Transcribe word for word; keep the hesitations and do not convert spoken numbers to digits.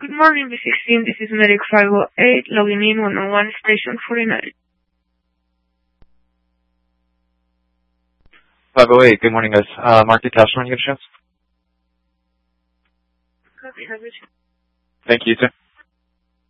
Good morning, B sixteen. This is Medic five oh eight, logging in one oh one, station forty-nine. five oh eight, good morning, guys. Uh, Mark Detachment, when you get a chance? Copy, have it. Thank you, sir.